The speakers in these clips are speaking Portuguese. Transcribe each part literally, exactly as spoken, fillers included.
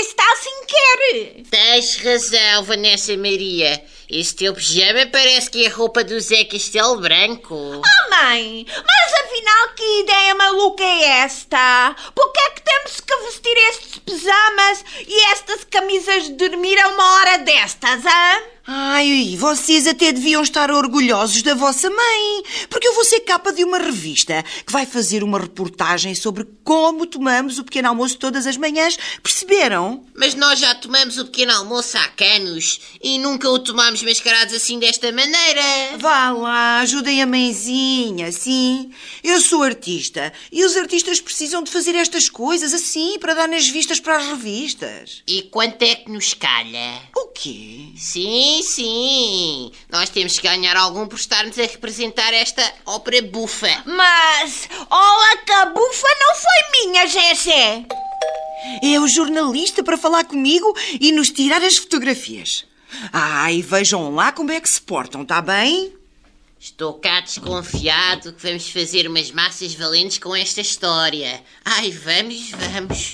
está assim quer. Tens razão, Vanessa Maria. Esse teu pijama parece que é a roupa do Zé Castelo Branco. Oh, mãe, mas afinal que ideia maluca é esta? Por que é que temos que vestir estes pijamas e estas camisas de dormir a uma hora destas, hã? Ai, vocês até deviam estar orgulhosos da vossa mãe, porque eu vou ser capa de uma revista que vai fazer uma reportagem sobre como tomamos o pequeno almoço todas as manhãs. Perceberam? Mas nós já tomamos o pequeno almoço há canos e nunca o tomámos mascarados assim desta maneira. Vá lá, ajudem a mãezinha, sim. Eu sou artista e os artistas precisam de fazer estas coisas assim para dar nas vistas para as revistas. E quanto é que nos calha? O quê? Sim, sim. Nós temos que ganhar algum por estarmos a representar esta ópera bufa. Mas, olha que a bufa não foi minha, Jessé. É o jornalista para falar comigo e nos tirar as fotografias. Ai, vejam lá como é que se portam, está bem? Estou cá desconfiado que vamos fazer umas massas valentes com esta história. Ai, vamos, vamos.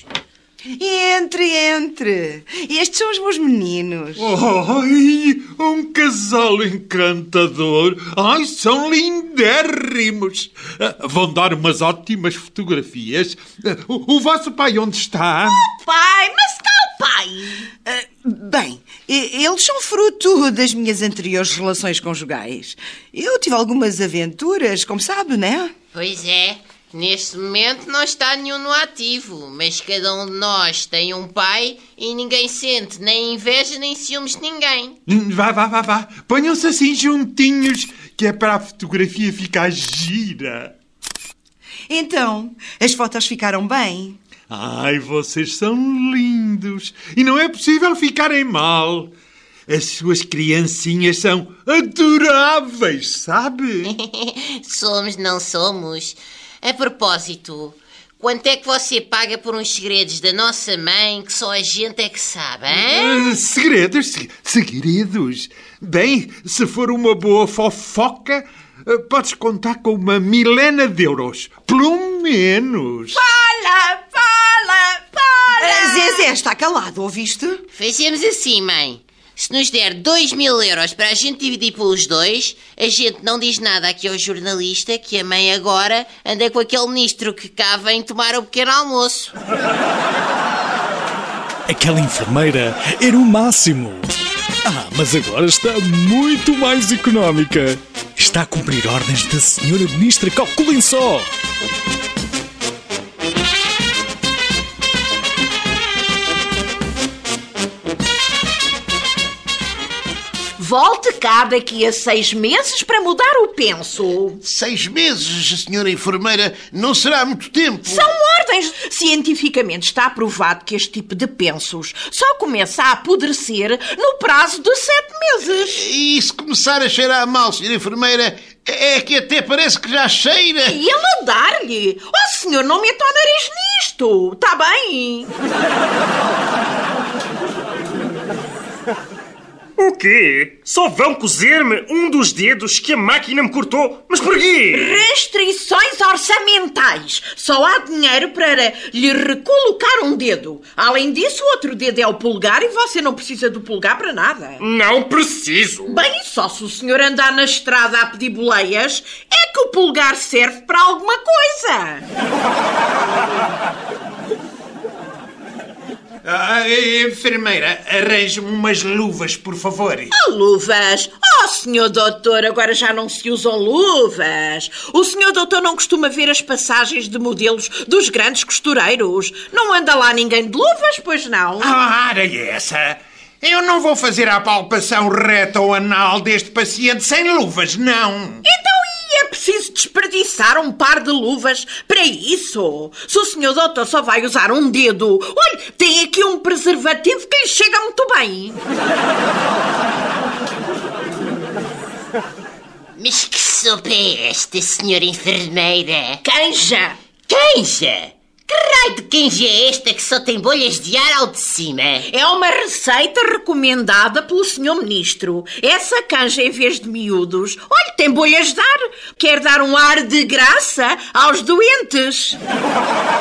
Entre, entre. Estes são os meus meninos. Ai, um casal encantador. Ai, são lindérrimos. Uh, vão dar umas ótimas fotografias. Uh, o, o vosso pai onde está? Pai, mas qual pai? Uh, bem, eles são fruto das minhas anteriores relações conjugais. Eu tive algumas aventuras, como sabe, não é? Pois é. Neste momento não está nenhum no ativo, mas cada um de nós tem um pai e ninguém sente nem inveja nem ciúmes de ninguém. Vá, vá, vá, vá. Ponham-se assim juntinhos, que é para a fotografia ficar gira. Então, as fotos ficaram bem? Ai, vocês são lindos. E não é possível ficarem mal. As suas criancinhas são adoráveis, sabe? Somos, não somos. A propósito, quanto é que você paga por uns segredos da nossa mãe que só a gente é que sabe, hein? Uh, segredos? Segredos? Bem, se for uma boa fofoca, uh, podes contar com uma milena de euros. Pelo menos. Fala, fala, fala! Zezé está calado, ouviste? Fazemos assim, mãe. Se nos der dois mil euros para a gente dividir pelos dois, a gente não diz nada aqui ao jornalista que a mãe agora anda com aquele ministro que cá vem tomar o pequeno almoço. Aquela enfermeira era o máximo. Ah, mas agora está muito mais económica. Está a cumprir ordens da senhora ministra, calculem só. Volte cá daqui a seis meses para mudar o penso. Seis meses, senhora enfermeira, não será muito tempo. São ordens. Cientificamente está provado que este tipo de pensos só começa a apodrecer no prazo de sete meses. E se começar a cheirar mal, senhora enfermeira, é que até parece que já cheira. E ele a dar-lhe. Oh, senhor, não meta o nariz nisto. Está bem? O quê? Só vão cozer-me um dos dedos que a máquina me cortou? Mas porquê? Restrições orçamentais. Só há dinheiro para lhe recolocar um dedo. Além disso, o outro dedo é o polegar e você não precisa do polegar para nada. Não preciso. Bem, só se o senhor andar na estrada a pedir boleias, é que o polegar serve para alguma coisa. Ah, enfermeira, arranje-me umas luvas, por favor. Oh, luvas? Oh, senhor doutor, agora já não se usam luvas. O senhor doutor não costuma ver as passagens de modelos dos grandes costureiros. Não anda lá ninguém de luvas, pois não? Ah, era essa. Eu não vou fazer a palpação reta ou anal deste paciente sem luvas, não. Então, e é preciso desperdiçar um par de luvas para isso? Se o senhor doutor só vai usar um dedo, olha, tem aqui um preservativo que lhe chega muito bem. Mas que sopa é esta, senhora enfermeira? Canja. Canja? Que raio de canja é esta que só tem bolhas de ar ao de cima? É uma receita recomendada pelo senhor ministro. Essa canja, em vez de miúdos, olha, tem bolhas de ar. Quer dar um ar de graça aos doentes.